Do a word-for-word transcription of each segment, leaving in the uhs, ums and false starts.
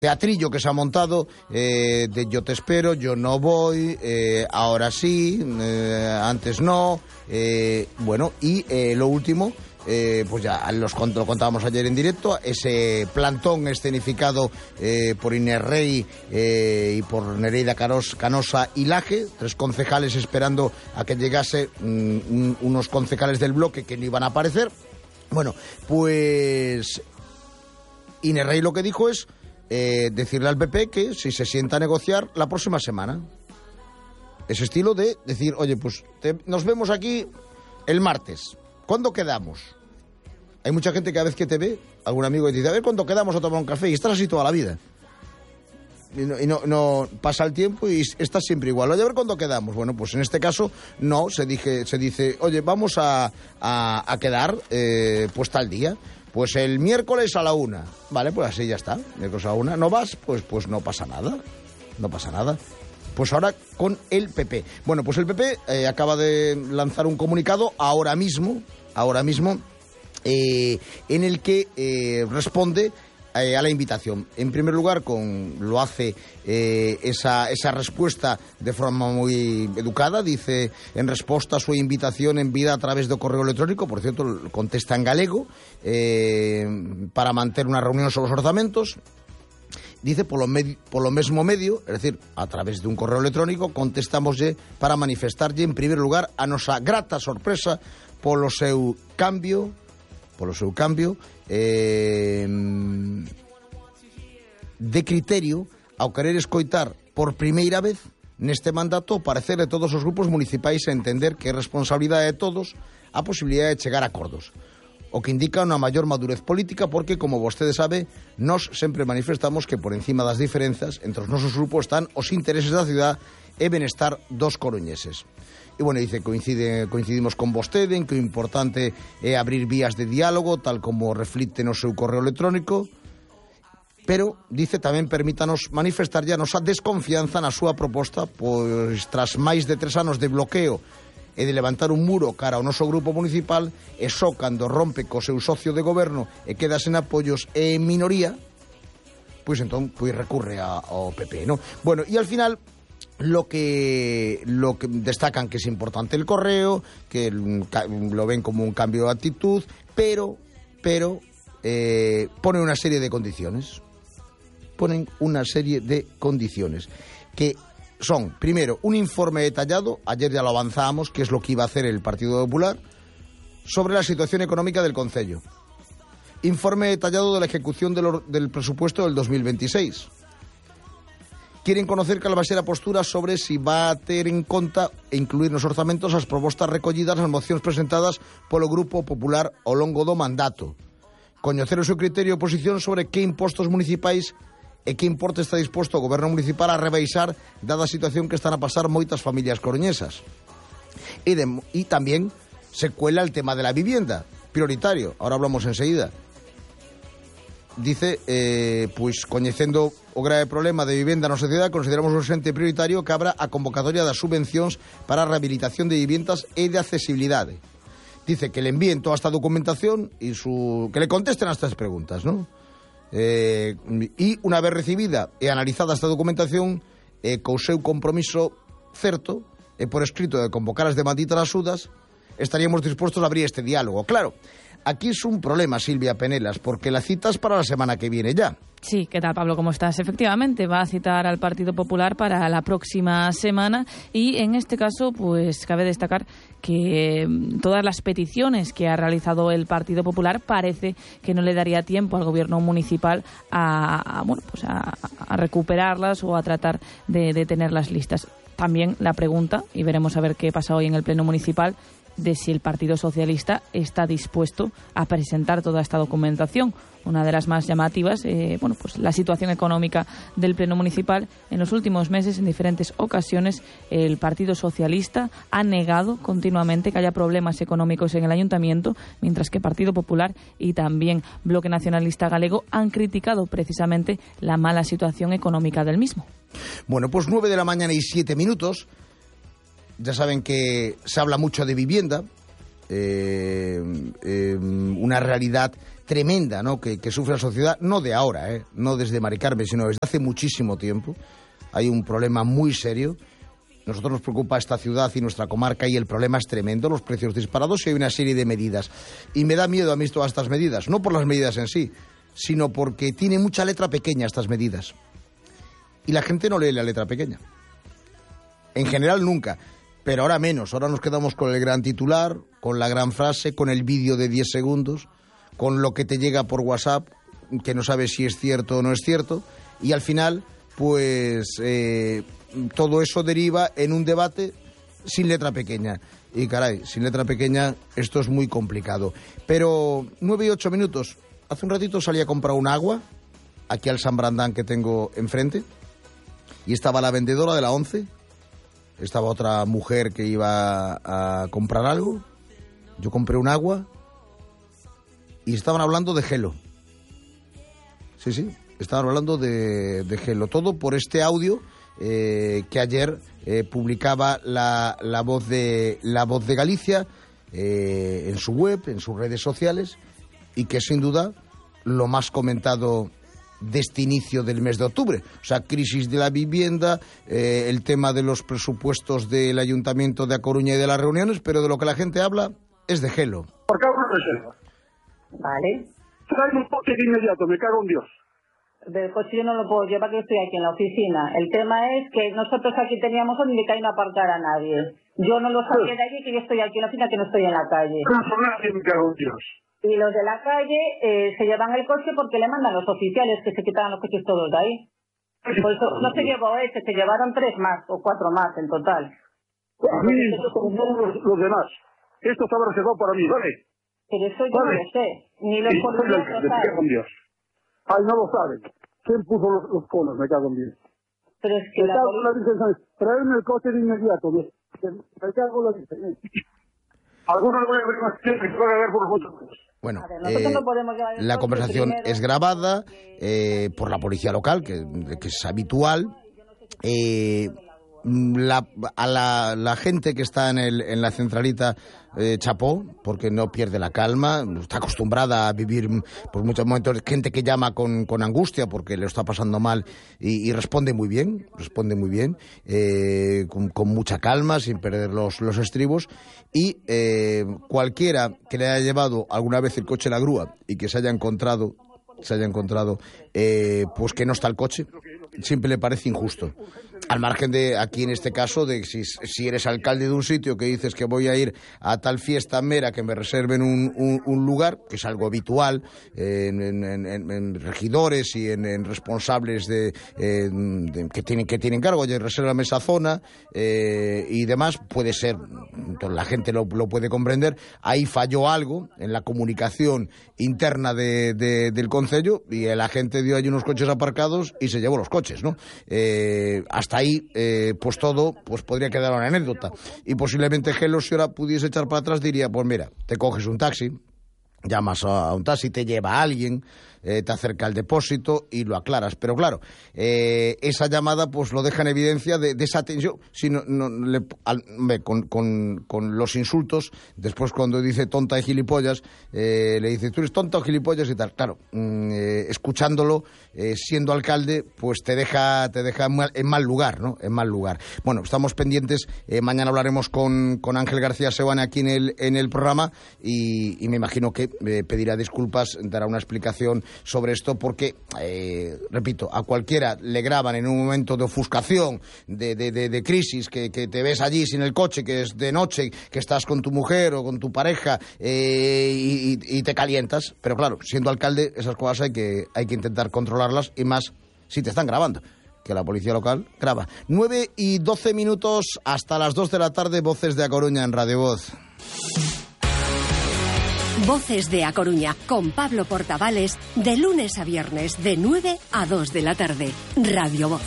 teatrillo que se ha montado eh, de yo te espero, yo no voy, eh, ahora sí, eh, antes no, eh, bueno, y eh, lo último, eh, pues ya los, lo contábamos ayer en directo, ese plantón escenificado eh, por Inés Rey eh, y por Nereida Caros, Canosa y Laje, tres concejales esperando a que llegase mm, unos concejales del bloque que no iban a aparecer. Bueno, pues Inés Rey lo que dijo es Eh, decirle al P P que si se sienta a negociar la próxima semana. Ese estilo de decir, oye, pues te, nos vemos aquí el martes. ¿Cuándo quedamos? Hay mucha gente que cada vez que te ve, algún amigo que te dice, a ver cuándo quedamos a tomar un café, y estás así toda la vida. Y no, y no, no pasa el tiempo y estás siempre igual. Oye, a ver cuándo quedamos. Bueno, pues en este caso no, se, dije, se dice, oye, vamos a, a, a quedar eh, pues tal día. Pues el miércoles a la una. Vale, pues así ya está. Miércoles a la una. ¿No vas? Pues, pues no pasa nada. No pasa nada. Pues ahora con el P P. Bueno, pues el P P eh, acaba de lanzar un comunicado ahora mismo, ahora mismo, eh, en el que eh, responde eh, a la invitación. En primer lugar, con lo hace eh, esa, esa respuesta de forma muy educada. Dice, en resposta a súa invitación en vida a través do correo electrónico, por cierto, contesta en galego, eh, para manter unha reunión sobre os orzamentos. Dice, polo, med- polo mesmo medio, é dicir, a través dun correo electrónico, contestámoslle para manifestarlle, en primeiro lugar, a nosa grata sorpresa polo seu cambio, polo seu cambio, eh, de criterio ao querer escoitar por primeira vez neste mandato o parecer de todos os grupos municipais e entender que é responsabilidade de todos a posibilidade de chegar a acordos. O que indica unha maior madurez política porque, como vostede sabe, nós sempre manifestamos que por encima das diferenzas entre os nosos grupos están os intereses da cidade e benestar dos coruñeses. E, bueno, dice, coincide, coincidimos con vostede en que o importante é abrir vías de diálogo, tal como reflite no seu correo electrónico, pero, dice, tamén permítanos manifestar ya a nosa desconfianza na súa proposta, pois tras máis de tres anos de bloqueo e de levantar un muro cara ao noso grupo municipal, e só cando rompe co seu socio de goberno e queda sen apoios e en minoría, pois entón pois recurre a, ao P P, ¿no? Bueno, e al final lo que lo que destacan que es importante el correo, que lo ven como un cambio de actitud, pero pero eh, pone una serie de condiciones. Ponen una serie de condiciones que son, primero, un informe detallado, ayer ya lo avanzábamos, que es lo que iba a hacer el Partido Popular, sobre la situación económica del concello. Informe detallado de la ejecución del, del presupuesto del dos mil veintiséis. Quieren conocer cal vai ser a postura sobre si va a ter en conta e incluir nos orzamentos as propostas recollidas nas mocións presentadas polo Grupo Popular ao longo do mandato. Coñecer o seu criterio e posición sobre que impostos municipais e que importe está disposto o goberno municipal a rebaixar dada a situación que están a pasar moitas familias coruñesas. E, de, e tamén se cuela el tema de la vivienda, prioritario, ahora hablamos enseguida. Dice, eh, pois, coñecendo o grave problema de vivenda na sociedade, consideramos urxente e prioritario que abra a convocatoria das subvencións para a rehabilitación de viviendas e de accesibilidade. Dice que le envíen toda esta documentación e su... que le contesten a estas preguntas, ¿no? Eh, e unha vez recibida e analizada esta documentación, eh, co seu compromiso certo e por escrito de convocar as demanditas axudas, estaríamos dispuestos a abrir este diálogo. Claro, aquí es un problema, Silvia Penelas, porque la cita es para la semana que viene ya. Sí, ¿qué tal, Pablo? ¿Cómo estás? Efectivamente, va a citar al Partido Popular para la próxima semana y en este caso, pues cabe destacar que todas las peticiones que ha realizado el Partido Popular parece que no le daría tiempo al gobierno municipal a, a bueno, pues a, a recuperarlas o a tratar de, de tenerlas listas. También la pregunta, y veremos a ver qué pasa hoy en el Pleno Municipal, de si el Partido Socialista está dispuesto a presentar toda esta documentación. Una de las más llamativas, eh, bueno, pues la situación económica del Pleno Municipal. En los últimos meses, en diferentes ocasiones, el Partido Socialista ha negado continuamente que haya problemas económicos en el Ayuntamiento, mientras que Partido Popular y también Bloque Nacionalista Galego han criticado precisamente la mala situación económica del mismo. Bueno, pues nueve de la mañana y siete minutos. Ya saben que se habla mucho de vivienda, eh, eh, una realidad tremenda, ¿no?, que, que sufre la sociedad, no de ahora, ¿eh?, no desde Mari Carmen, sino desde hace muchísimo tiempo. Hay un problema muy serio. Nosotros nos preocupa esta ciudad y nuestra comarca y el problema es tremendo, los precios disparados y hay una serie de medidas. Y me da miedo a mí todas estas medidas, no por las medidas en sí, sino porque tiene mucha letra pequeña estas medidas. Y la gente no lee la letra pequeña. En general nunca, pero ahora menos. Ahora nos quedamos con el gran titular, con la gran frase, con el vídeo de diez segundos, con lo que te llega por WhatsApp, que no sabes si es cierto o no es cierto, y al final, pues eh, todo eso deriva en un debate sin letra pequeña. Y caray, sin letra pequeña esto es muy complicado. Pero nueve y ocho minutos. Hace un ratito salí a comprar un agua, aquí al San Brandán que tengo enfrente, y estaba la vendedora de la once, estaba otra mujer que iba a comprar algo, yo compré un agua y estaban hablando de gelo. Sí, sí, estaban hablando de, de gelo. Todo por este audio eh, que ayer eh, publicaba la, la, voz de, la Voz de Galicia eh, en su web, en sus redes sociales, y que es sin duda lo más comentado de este inicio del mes de octubre. O sea, crisis de la vivienda, eh, el tema de los presupuestos del Ayuntamiento de A Coruña y de las reuniones, pero de lo que la gente habla es de gelo. Por cago en reserva. Vale. Trae un coche de inmediato, me cago en Dios. Del coche yo no lo puedo llevar, que estoy aquí en la oficina. El tema es que nosotros aquí teníamos donde que hay no aparcar a nadie. Yo no lo saqué de allí, que yo estoy aquí en la oficina, que no estoy en la calle. Nadie, me cago en Dios. Y los de la calle eh, se llevan el coche porque le mandan los oficiales que se quitaran los coches todos de ahí. Por eso no se llevó ese, se llevaron tres más o cuatro más en total. A mí, como todos los, los demás. Esto estaba reservado para mí, ¿vale? Pero eso yo ¿Vale? no lo sé. Ni los Sí, policías lo me cago en saben. Dios. Ay, no lo saben. ¿Quién puso los, los conos? Me cago en Dios. Pero es que Me la cago en la policía... Virgen. Traerme el coche de inmediato. Me, me cago en la Virgen. Algunos voy a ver más que me van a ver por vosotros. Bueno, ver, nosotros eh, no podemos llevar el la coche conversación primero. es grabada eh, por la policía local, que, que es habitual. Eh, la, a la, la gente que está en, el, en la centralita eh, chapó, porque no pierde la calma, está acostumbrada a vivir por muchos momentos, gente que llama con, con angustia porque le está pasando mal y, y responde muy bien, responde muy bien, eh, con, con mucha calma, sin perder los, los estribos, y eh, cualquiera que le haya llevado alguna vez el coche a la grúa y que se haya encontrado se haya encontrado eh, pues que no está el coche, siempre le parece injusto. Al margen de, aquí en este caso, de si, si eres alcalde de un sitio que dices que voy a ir a tal fiesta mera, que me reserven un, un, un lugar, que es algo habitual eh, en, en, en, en regidores y en, en responsables de, eh, de, que tienen que tienen cargo, oye, resérvame esa zona eh, y demás, puede ser, entonces la gente lo, lo puede comprender. Ahí falló algo en la comunicación interna de, de, del concello y la gente dio ahí unos coches aparcados y se llevó los coches, ¿no? Eh, hasta ahí, eh, pues todo pues podría quedar una anécdota. Y posiblemente Gelo, si ahora pudiese echar para atrás, diría, pues mira, te coges un taxi, llamas a un taxi, te lleva a alguien, eh, te acerca al depósito y lo aclaras. Pero claro, eh, esa llamada pues lo deja en evidencia de, de esa tensión. Si no, no, le, al, con, con, con los insultos, después cuando dice tonta y gilipollas, eh, le dice, tú eres tonta o gilipollas y tal. Claro, mm, eh, escuchándolo, eh, siendo alcalde, pues te deja, te deja en, mal, en mal lugar, ¿no? En mal lugar. Bueno, estamos pendientes. Eh, mañana hablaremos con, con Ángel García Sebane aquí en el, en el programa y, y me imagino que eh, pedirá disculpas, dará una explicación sobre esto porque, eh, repito, a cualquiera le graban en un momento de ofuscación, de, de, de, de crisis, que, que te ves allí sin el coche, que es de noche, que estás con tu mujer o con tu pareja eh, y, y te calientas. Pero claro, siendo alcalde, esas cosas hay que, hay que intentar controlarlas y más si te están grabando, que la policía local graba. nueve y doce minutos hasta las dos de la tarde, Voces de A Coruña en Radio Voz. Voces de A Coruña, con Pablo Portavales, de lunes a viernes, de nueve a dos de la tarde. Radio Voz.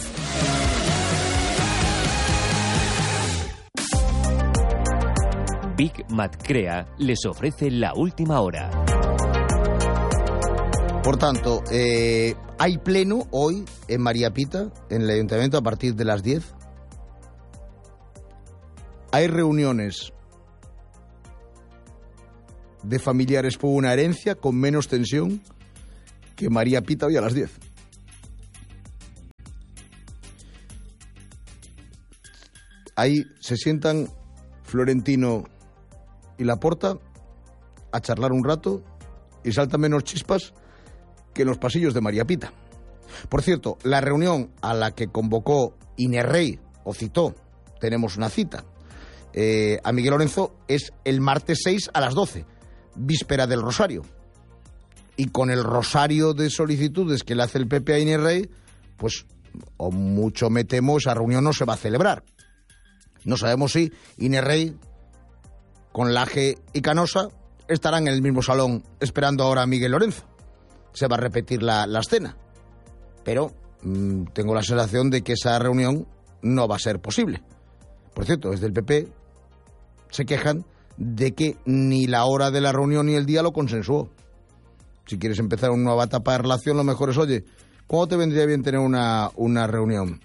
Big Mat Crea les ofrece la última hora. Por tanto, eh, hay pleno hoy en María Pita, en el Ayuntamiento, a partir de las diez. Hay reuniones de familiares por una herencia con menos tensión que María Pita hoy a las diez. Ahí se sientan Florentino y Laporta a charlar un rato y saltan menos chispas que en los pasillos de María Pita. Por cierto, la reunión a la que convocó Inés Rey, o citó, tenemos una cita, eh, a Miguel Lorenzo, es el martes seis a las doce, víspera del Rosario. Y con el rosario de solicitudes que le hace el P P a Inés Rey, pues, o mucho me temo, esa reunión no se va a celebrar. No sabemos si Inés Rey, con Laje y Canosa, estarán en el mismo salón esperando ahora a Miguel Lorenzo. Se va a repetir la, la escena. Pero mmm, tengo la sensación de que esa reunión no va a ser posible. Por cierto, desde el P P se quejan de que ni la hora de la reunión ni el día lo consensuó. Si quieres empezar una nueva etapa de relación, lo mejor es, oye, ¿cuándo te vendría bien tener una, una reunión?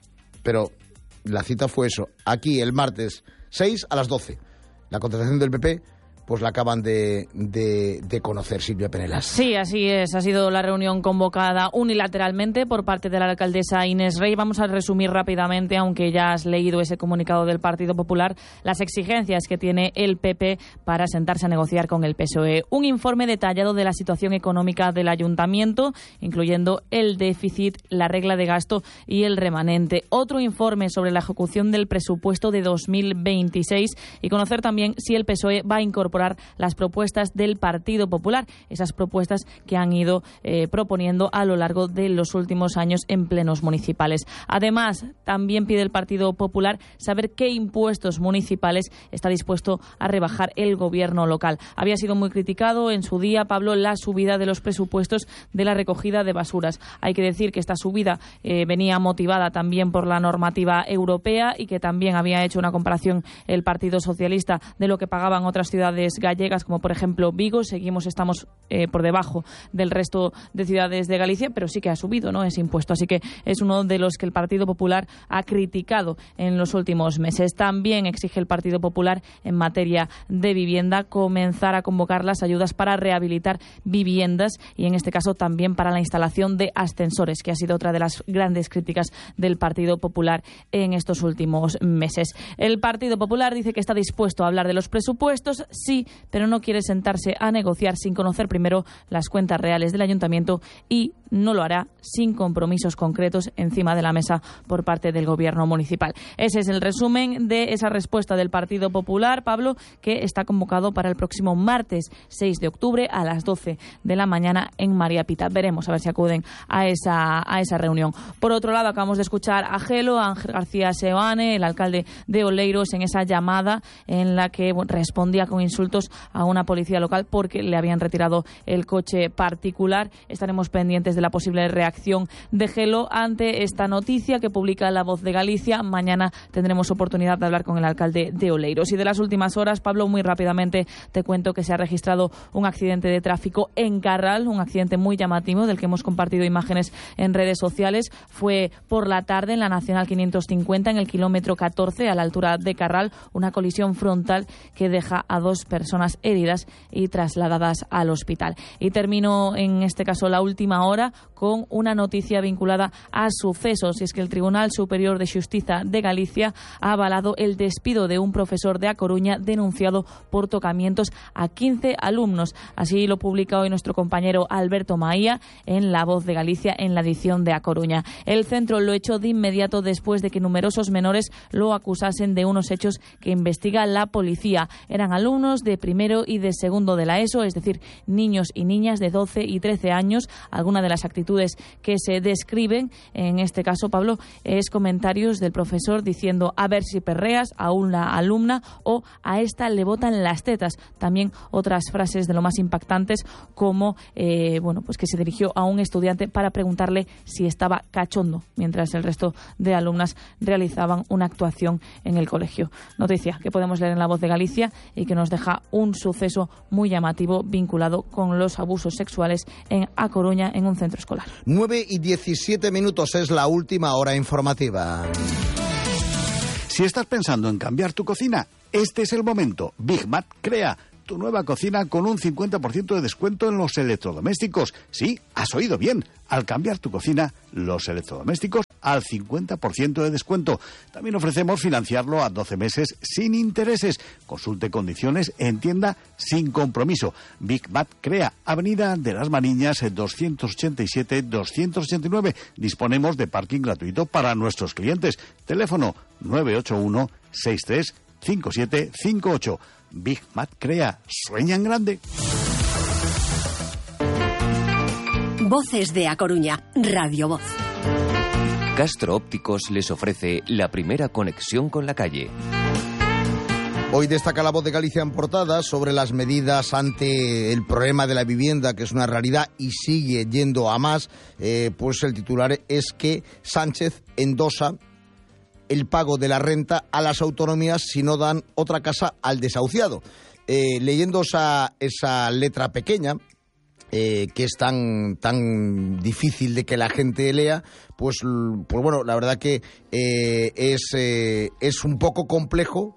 Pero la cita fue eso, aquí el martes seis a las doce. La contestación del P P, pues la acaban de, de, de conocer, Silvia Penelas. Sí, así es. Ha sido la reunión convocada unilateralmente por parte de la alcaldesa Inés Rey. Vamos a resumir rápidamente, aunque ya has leído ese comunicado del Partido Popular, las exigencias que tiene el P P para sentarse a negociar con el P S O E. Un informe detallado de la situación económica del ayuntamiento, incluyendo el déficit, la regla de gasto y el remanente. Otro informe sobre la ejecución del presupuesto de dos mil veintiséis y conocer también si el P S O E va a incorporar las propuestas del Partido Popular, esas propuestas que han ido eh, proponiendo a lo largo de los últimos años en plenos municipales. Además, también pide el Partido Popular saber qué impuestos municipales está dispuesto a rebajar el gobierno local. Había sido muy criticado en su día, Pablo, la subida de los presupuestos de la recogida de basuras. Hay que decir que esta subida eh, venía motivada también por la normativa europea y que también había hecho una comparación el Partido Socialista de lo que pagaban otras ciudades gallegas, como por ejemplo Vigo. Seguimos, estamos eh, por debajo del resto de ciudades de Galicia, pero sí que ha subido, ¿no?, ese impuesto. Así que es uno de los que el Partido Popular ha criticado en los últimos meses. También exige el Partido Popular, en materia de vivienda, comenzar a convocar las ayudas para rehabilitar viviendas y, en este caso, también para la instalación de ascensores, que ha sido otra de las grandes críticas del Partido Popular en estos últimos meses. El Partido Popular dice que está dispuesto a hablar de los presupuestos, sí, pero no quiere sentarse a negociar sin conocer primero las cuentas reales del ayuntamiento y no lo hará sin compromisos concretos encima de la mesa por parte del gobierno municipal. Ese es el resumen de esa respuesta del Partido Popular, Pablo, que está convocado para el próximo martes seis de octubre a las doce de la mañana en María Pita. Veremos a ver si acuden a esa, a esa reunión. Por otro lado, acabamos de escuchar a Gelo, a Ángel García Seoane, el alcalde de Oleiros, en esa llamada en la que bueno, respondía con insultos a una policía local porque le habían retirado el coche particular. Estaremos pendientes de la posible reacción de Gelo ante esta noticia que publica La Voz de Galicia. Mañana tendremos oportunidad de hablar con el alcalde de Oleiros. Y de las últimas horas, Pablo, muy rápidamente te cuento que se ha registrado un accidente de tráfico en Carral, un accidente muy llamativo del que hemos compartido imágenes en redes sociales. Fue por la tarde en la Nacional quinientos cincuenta, en el kilómetro catorce, a la altura de Carral, una colisión frontal que deja a dos personas heridas y trasladadas al hospital. Y termino en este caso la última hora con una noticia vinculada a sucesos, y es que el Tribunal Superior de Xustiza de Galicia ha avalado el despido de un profesor de A Coruña denunciado por tocamientos a quince alumnos. Así lo publica hoy nuestro compañero Alberto Maía en La Voz de Galicia, en la edición de A Coruña. El centro lo echó de inmediato después de que numerosos menores lo acusasen de unos hechos que investiga la policía. Eran alumnos de primero y de segundo de la ESO, es decir, niños y niñas de doce y trece años. Algunas de las actitudes que se describen, en este caso, Pablo, es comentarios del profesor diciendo a ver si perreas a una alumna o a esta le botan las tetas. También otras frases de lo más impactantes como, eh, bueno, pues que se dirigió a un estudiante para preguntarle si estaba cachondo, mientras el resto de alumnas realizaban una actuación en el colegio. Noticia que podemos leer en La Voz de Galicia y que nos deja un suceso muy llamativo vinculado con los abusos sexuales en A Coruña, en un centro escolar. nueve y diecisiete minutos es la última hora informativa. Si estás pensando en cambiar tu cocina, este es el momento. Big Mat crea tu nueva cocina con un cincuenta por ciento de descuento en los electrodomésticos. Sí, has oído bien. Al cambiar tu cocina, los electrodomésticos al cincuenta por ciento de descuento. También ofrecemos financiarlo a doce meses sin intereses. Consulte condiciones en tienda sin compromiso. Big Mat Crea, Avenida de las Mariñas, doscientos ochenta y siete doscientos ochenta y nueve. Disponemos de parking gratuito para nuestros clientes. Teléfono nueve ocho uno seis tres cinco siete cinco ocho. Big Mat Crea, sueña en grande. Voces de A Coruña, Radio Voz. Castro Ópticos les ofrece la primera conexión con la calle. Hoy destaca La Voz de Galicia en portada sobre las medidas ante el problema de la vivienda, que es una realidad y sigue yendo a más. Eh, pues el titular es que Sánchez endosa el pago de la renta a las autonomías si no dan otra casa al desahuciado. Eh, leyendo esa, esa letra pequeña, Eh, que es tan tan difícil de que la gente lea, pues, pues bueno, la verdad que eh, es, eh, es un poco complejo.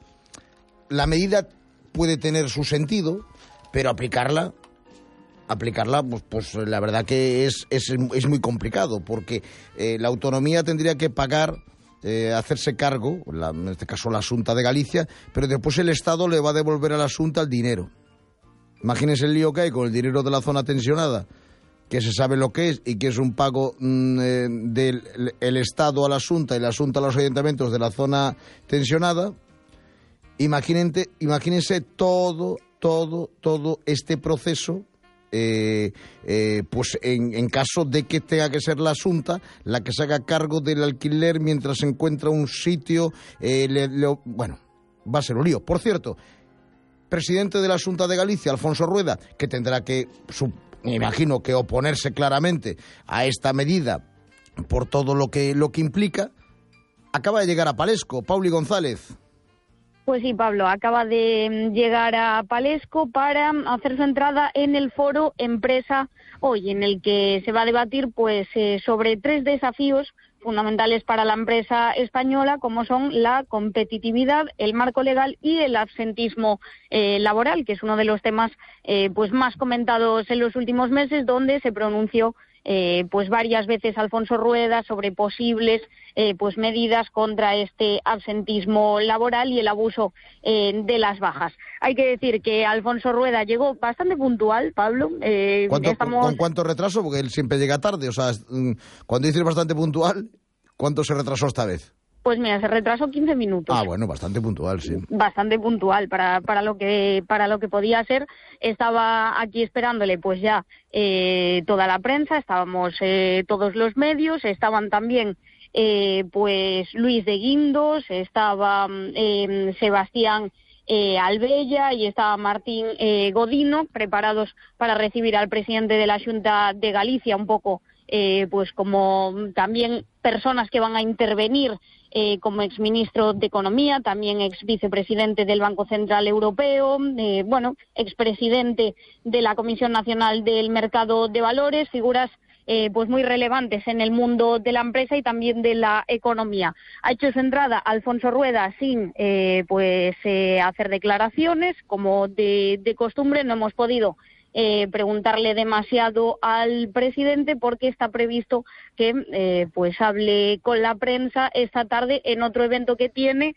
La medida puede tener su sentido, pero aplicarla, aplicarla, pues, pues la verdad que es, es, es muy complicado, porque eh, la autonomía tendría que pagar, eh, hacerse cargo, la, en este caso la Xunta de Galicia, pero después el Estado le va a devolver a la Xunta el dinero. Imagínense el lío que hay con el dinero de la zona tensionada, que se sabe lo que es y que es un pago mmm, eh, del el Estado a la Xunta y la Xunta a los ayuntamientos de la zona tensionada. Imagínense, imagínense todo, todo, todo este proceso, eh, eh, pues en, en caso de que tenga que ser la Xunta la que se haga cargo del alquiler mientras se encuentra un sitio, eh, le, le, bueno, va a ser un lío. Por cierto, presidente de la Xunta de Galicia, Alfonso Rueda, que tendrá que, su, me imagino, que oponerse claramente a esta medida por todo lo que, lo que implica, acaba de llegar a Palesco. Pauli González. Pues sí, Pablo, acaba de llegar a Palesco para hacer su entrada en el foro Empresa Hoy, en el que se va a debatir pues eh, sobre tres desafíos fundamentales para la empresa española, como son la competitividad, el marco legal y el absentismo eh, laboral, que es uno de los temas eh, pues más comentados en los últimos meses, donde se pronunció eh, pues varias veces Alfonso Rueda sobre posibles eh, pues medidas contra este absentismo laboral y el abuso eh, de las bajas. Hay que decir que Alfonso Rueda llegó bastante puntual, Pablo. Eh, ¿Cuánto, estamos... ¿Con cuánto retraso? Porque él siempre llega tarde. O sea, cuando dices bastante puntual, ¿cuánto se retrasó esta vez? Pues mira, se retrasó quince minutos. Ah, bueno, bastante puntual, sí. Bastante puntual para para lo que para lo que podía ser. Estaba aquí esperándole pues ya eh, toda la prensa, estábamos eh, todos los medios, estaban también eh, pues Luis de Guindos, estaba eh, Sebastián eh, Albella y estaba Martín eh, Godino, preparados para recibir al presidente de la Xunta de Galicia, un poco eh, pues como también personas que van a intervenir eh, como exministro de Economía, también ex vicepresidente del Banco Central Europeo, eh, bueno, expresidente de la Comisión Nacional del Mercado de Valores, figuras eh, pues muy relevantes en el mundo de la empresa y también de la economía. Ha hecho su entrada Alfonso Rueda sin eh, pues eh, hacer declaraciones, como de, de costumbre. No hemos podido Eh, preguntarle demasiado al presidente porque está previsto que eh, pues hable con la prensa esta tarde en otro evento que tiene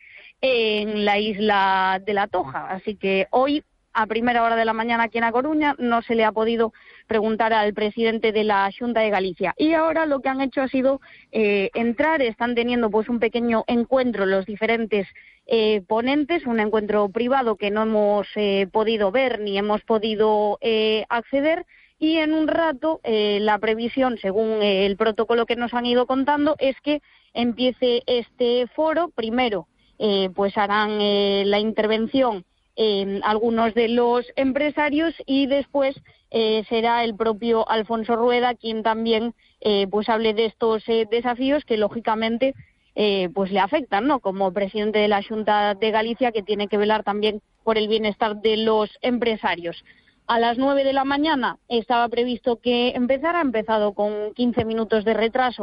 en la isla de La Toja. Así que hoy, a primera hora de la mañana aquí en A Coruña, no se le ha podido preguntar al presidente de la Xunta de Galicia. Y ahora lo que han hecho ha sido eh, entrar, están teniendo pues un pequeño encuentro los diferentes eh, ponentes, un encuentro privado que no hemos eh, podido ver ni hemos podido eh, acceder, y en un rato eh, la previsión, según eh, el protocolo que nos han ido contando, es que empiece este foro. Primero eh, pues harán eh, la intervención eh, algunos de los empresarios y después eh, será el propio Alfonso Rueda quien también eh, pues hable de estos eh, desafíos que lógicamente eh, pues le afectan, ¿no? Como presidente de la Xunta de Galicia, que tiene que velar también por el bienestar de los empresarios. A las nueve de la mañana estaba previsto que empezara, ha empezado con quince minutos de retraso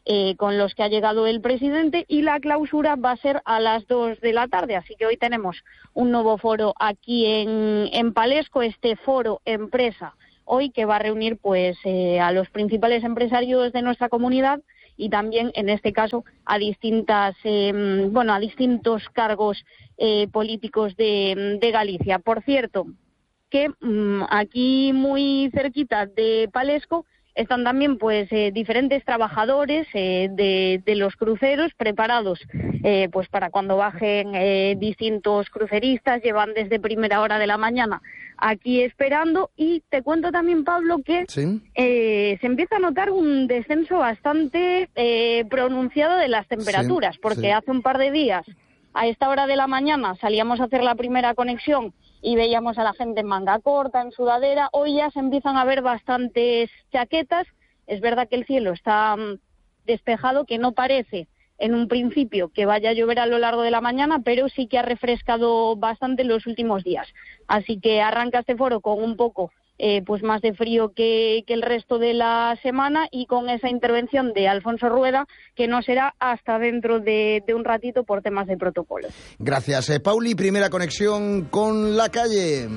eh, con los que ha llegado el presidente, y la clausura va a ser a las dos de la tarde. Así que hoy tenemos un nuevo foro aquí en, en Palesco, este foro empresa hoy, que va a reunir pues eh, a los principales empresarios de nuestra comunidad y también, en este caso, a distintas eh, bueno a distintos cargos eh, políticos de, de Galicia. Por cierto, que mmm, aquí muy cerquita de Palesco están también pues eh, diferentes trabajadores eh, de, de los cruceros preparados eh, pues para cuando bajen eh, distintos cruceristas. Llevan desde primera hora de la mañana aquí esperando, y te cuento también, Pablo, que ¿sí? eh, se empieza a notar un descenso bastante eh, pronunciado de las temperaturas, sí, porque sí. hace un par de días a esta hora de la mañana salíamos a hacer la primera conexión y veíamos a la gente en manga corta, en sudadera. Hoy ya se empiezan a ver bastantes chaquetas. Es verdad que el cielo está um, despejado, que no parece en un principio que vaya a llover a lo largo de la mañana, pero sí que ha refrescado bastante en los últimos días. Así que arranca este foro con un poco eh, pues más de frío que, que el resto de la semana, y con esa intervención de Alfonso Rueda, que no será hasta dentro de, de un ratito por temas de protocolo. Gracias, eh, Pauli. Primera conexión con la calle.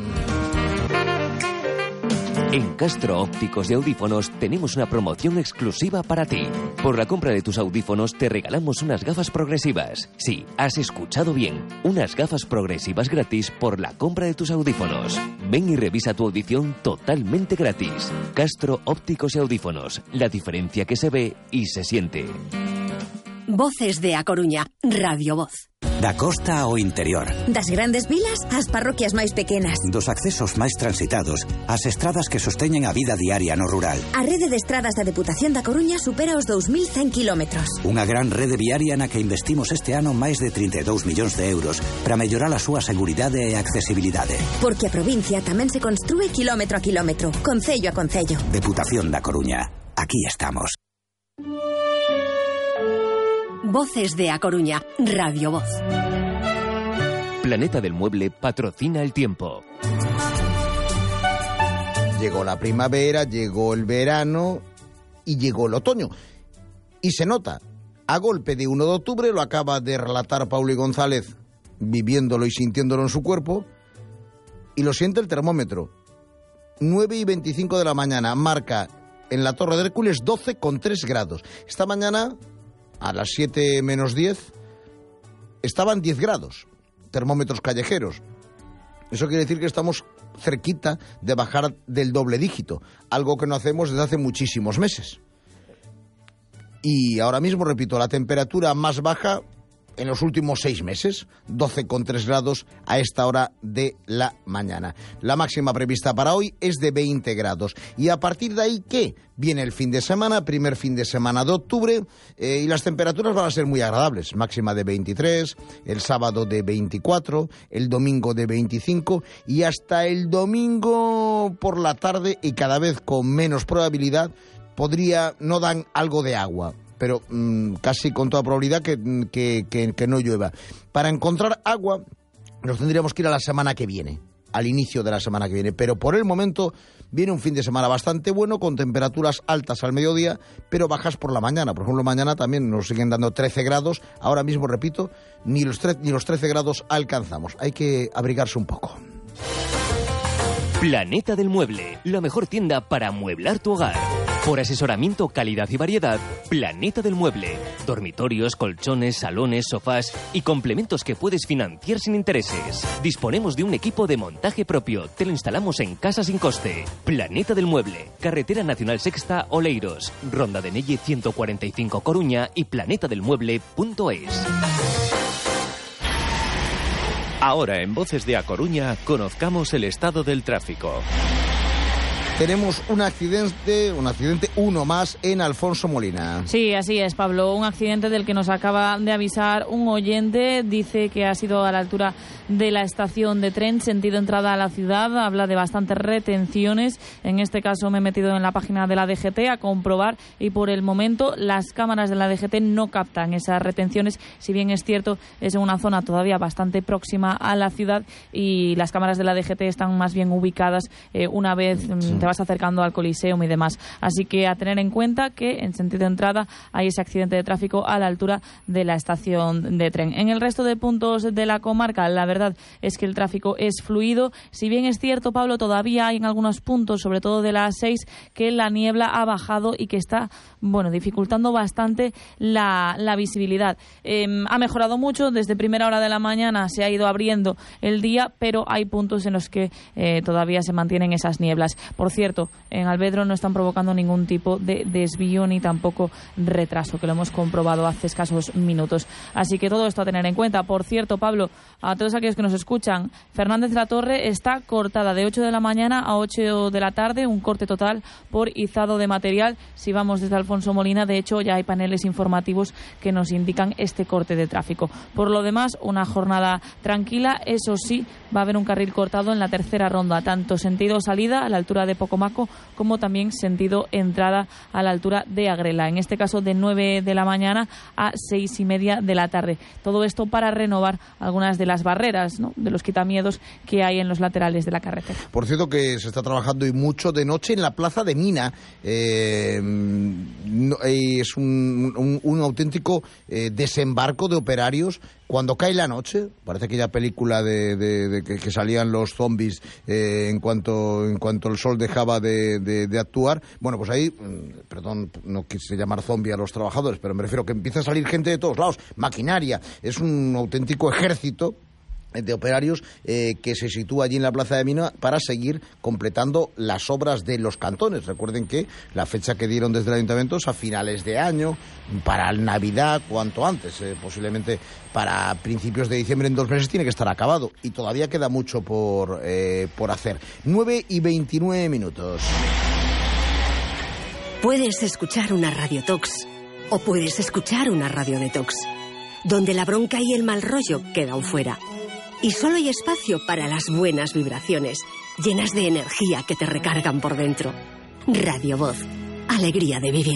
En Castro Ópticos de Audífonos tenemos una promoción exclusiva para ti. Por la compra de tus audífonos te regalamos unas gafas progresivas. Sí, has escuchado bien. Unas gafas progresivas gratis por la compra de tus audífonos. Ven y revisa tu audición totalmente gratis. Castro Ópticos y Audífonos. La diferencia que se ve y se siente. Voces de A Coruña. Radio Voz. Da costa ao interior. Das grandes vilas ás parroquias máis pequenas. Dos accesos máis transitados ás estradas que sosteñen a vida diaria no rural. A rede de estradas da Deputación da Coruña supera os dous mil cen kilómetros. Unha gran rede viaria na que investimos este ano máis de trinta e dous millóns de euros para mellorar a súa seguridade e accesibilidade. Porque a provincia tamén se construe kilómetro a kilómetro, concello a concello. Deputación da Coruña. Aquí estamos. Voces de A Coruña. Radio Voz. Planeta del Mueble patrocina el tiempo. Llegó la primavera, llegó el verano y llegó el otoño. Y se nota, a golpe de uno de octubre, lo acaba de relatar Pauli González, viviéndolo y sintiéndolo en su cuerpo, y lo siente el termómetro. nueve y veinticinco de la mañana, marca en la Torre de Hércules doce coma tres grados. Esta mañana, a las siete menos diez, estaban diez grados, termómetros callejeros. Eso quiere decir que estamos cerquita de bajar del doble dígito, algo que no hacemos desde hace muchísimos meses. Y ahora mismo, repito, la temperatura más baja en los últimos seis meses, doce coma tres grados a esta hora de la mañana. La máxima prevista para hoy es de veinte grados. Y a partir de ahí, ¿qué? Viene el fin de semana, primer fin de semana de octubre, eh, y las temperaturas van a ser muy agradables. Máxima de veintitrés, el sábado de veinticuatro, el domingo de veinticinco, y hasta el domingo por la tarde, y cada vez con menos probabilidad, podría, no dan algo de agua, pero mmm, casi con toda probabilidad que, que, que, que no llueva. Para encontrar agua nos tendríamos que ir a la semana que viene, al inicio de la semana que viene, pero por el momento viene un fin de semana bastante bueno, con temperaturas altas al mediodía, pero bajas por la mañana. Por ejemplo, mañana también nos siguen dando trece grados, ahora mismo, repito, ni los, tre- ni los trece grados alcanzamos. Hay que abrigarse un poco. Planeta del Mueble, la mejor tienda para amueblar tu hogar. Por asesoramiento, calidad y variedad, Planeta del Mueble. Dormitorios, colchones, salones, sofás y complementos que puedes financiar sin intereses. Disponemos de un equipo de montaje propio. Te lo instalamos en casa sin coste. Planeta del Mueble. Carretera Nacional Sexta, Oleiros. Ronda de Nelle ciento cuarenta y cinco, Coruña, y planeta del mueble punto es. Ahora, en Voces de A Coruña, conozcamos el estado del tráfico. Tenemos un accidente, un accidente, uno más, en Alfonso Molina. Sí, así es, Pablo. Un accidente del que nos acaba de avisar un oyente. Dice que ha sido a la altura de la estación de tren, sentido entrada a la ciudad. Habla de bastantes retenciones. En este caso me he metido en la página de la D G T a comprobar, y por el momento las cámaras de la D G T no captan esas retenciones. Si bien es cierto, es en una zona todavía bastante próxima a la ciudad, y las cámaras de la D G T están más bien ubicadas eh, una vez sí. te vas acercando al Coliseum y demás. Así que a tener en cuenta que en sentido de entrada hay ese accidente de tráfico a la altura de la estación de tren. En el resto de puntos de la comarca, la verdad es que el tráfico es fluido. Si bien es cierto, Pablo, todavía hay en algunos puntos, sobre todo de la A seis, que la niebla ha bajado y que está, bueno, dificultando bastante la, la visibilidad. Eh, ha mejorado mucho, desde primera hora de la mañana se ha ido abriendo el día, pero hay puntos en los que eh, todavía se mantienen esas nieblas. Por cierto, en Albedro no están provocando ningún tipo de desvío ni tampoco retraso, que lo hemos comprobado hace escasos minutos. Así que todo esto a tener en cuenta. Por cierto, Pablo, a todos aquellos que nos escuchan, Fernández de la Torre está cortada de ocho de la mañana a ocho de la tarde, un corte total por izado de material. Si vamos desde Alfonso Molina, de hecho ya hay paneles informativos que nos indican este corte de tráfico. Por lo demás, una jornada tranquila. Eso sí, va a haber un carril cortado en la tercera ronda, tanto sentido salida a la altura de Pocomaco como también sentido entrada a la altura de Agrela, en este caso de nueve de la mañana a seis y media de la tarde. Todo esto para renovar algunas de las barreras, ¿no?, de los quitamiedos que hay en los laterales de la carretera. Por cierto, que se está trabajando y mucho de noche en la plaza de Mina. Eh, no, eh, es un, un, un auténtico eh, desembarco de operarios. Cuando cae la noche, parece aquella película de, de, de que, que salían los zombies eh, en cuanto en cuanto el sol dejaba de, de, de actuar. Bueno, pues ahí, perdón, no quise llamar zombie a los trabajadores, pero me refiero que empieza a salir gente de todos lados, maquinaria. Es un auténtico ejército de operarios eh, que se sitúa allí en la Plaza de Mina para seguir completando las obras de los cantones. Recuerden que la fecha que dieron desde el Ayuntamiento es a finales de año, para Navidad cuanto antes, eh, posiblemente para principios de diciembre, en dos meses tiene que estar acabado y todavía queda mucho por, eh, por hacer. nueve y veintinueve minutos. Puedes escuchar una radiotox o puedes escuchar una radiodetox, donde la bronca y el mal rollo quedan fuera. Y solo hay espacio para las buenas vibraciones, llenas de energía que te recargan por dentro. Radio Voz, alegría de vivir.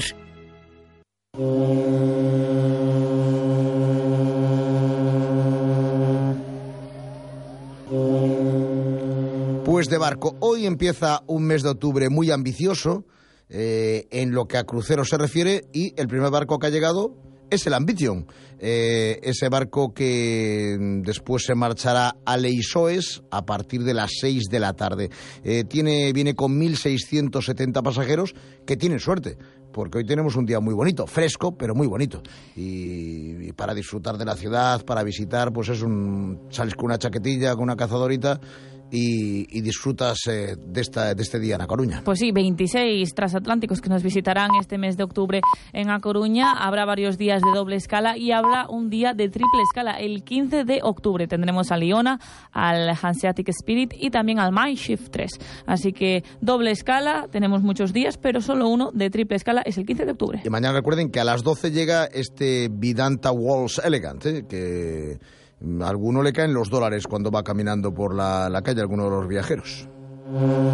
Pues de barco, hoy empieza un mes de octubre muy ambicioso eh, en lo que a cruceros se refiere, y el primer barco que ha llegado es el Ambition, eh, ese barco que después se marchará a Leisoes a partir de las seis de la tarde. Eh, tiene, viene con mil seiscientos setenta pasajeros que tienen suerte, porque hoy tenemos un día muy bonito, fresco, pero muy bonito. Y, y para disfrutar de la ciudad, para visitar, pues es un... sales con una chaquetilla, con una cazadorita y, y disfrutas eh, de, esta, de este día en A Coruña. Pues sí, veintiséis transatlánticos que nos visitarán este mes de octubre en A Coruña. Habrá varios días de doble escala y habrá un día de triple escala. El quince de octubre tendremos a Liona, al Hanseatic Spirit y también al Mindshift tres. Así que doble escala, tenemos muchos días, pero solo uno de triple escala es el quince de octubre. Y mañana recuerden que a las doce llega este Vidanta Walls Elegant, ¿eh? que a alguno le caen los dólares cuando va caminando por la, la calle, a alguno de los viajeros.